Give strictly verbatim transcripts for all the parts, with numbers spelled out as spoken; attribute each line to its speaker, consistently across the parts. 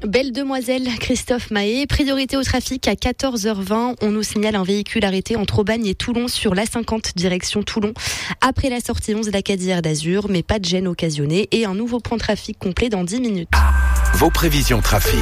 Speaker 1: Belle demoiselle Christophe Mahé, priorité au trafic à quatorze heures vingt. On nous signale un véhicule arrêté entre Aubagne et Toulon sur l'A cinquante direction Toulon. Après la sortie onze de la Cadière d'Azur, mais pas de gêne occasionnée et un nouveau point de trafic complet dans dix minutes.
Speaker 2: Vos prévisions trafic.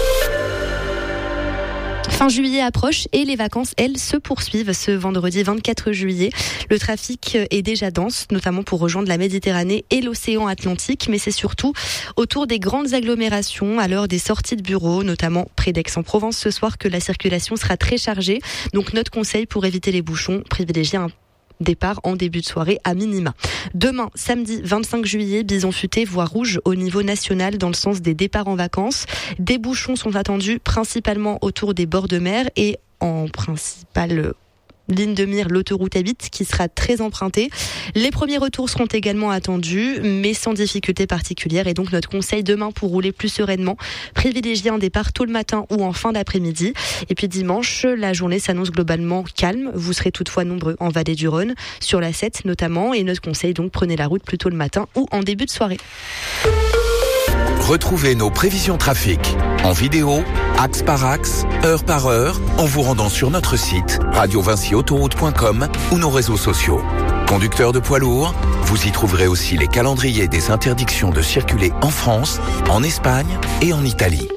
Speaker 1: Fin juillet approche et les vacances, elles, se poursuivent ce vendredi vingt-quatre juillet. Le trafic est déjà dense, notamment pour rejoindre la Méditerranée et l'océan Atlantique, mais c'est surtout autour des grandes agglomérations, à l'heure des sorties de bureaux, notamment près d'Aix-en-Provence ce soir, que la circulation sera très chargée. Donc notre conseil pour éviter les bouchons, privilégier un départ en début de soirée à minima. Demain, samedi vingt-cinq juillet, bison futé, voie rouge au niveau national dans le sens des départs en vacances. Des bouchons sont attendus principalement autour des bords de mer et en principale ligne de mire, l'autoroute A huit qui sera très empruntée. Les premiers retours seront également attendus, mais sans difficulté particulière. Et donc notre conseil demain pour rouler plus sereinement, privilégier un départ tôt le matin ou en fin d'après-midi. Et puis dimanche, la journée s'annonce globalement calme. Vous serez toutefois nombreux en vallée du Rhône, sur la sept notamment. Et notre conseil donc, prenez la route plutôt le matin ou en début de soirée.
Speaker 2: Retrouvez nos prévisions trafic en vidéo, axe par axe, heure par heure, en vous rendant sur notre site radio vinci autoroute point com ou nos réseaux sociaux. Conducteurs de poids lourds, vous y trouverez aussi les calendriers des interdictions de circuler en France, en Espagne et en Italie.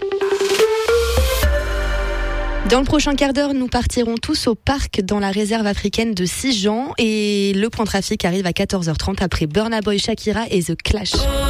Speaker 1: Dans le prochain quart d'heure, nous partirons tous au parc dans la réserve africaine de Sijan et le point trafic arrive à quatorze heures trente après Burna Boy, Shakira et The Clash.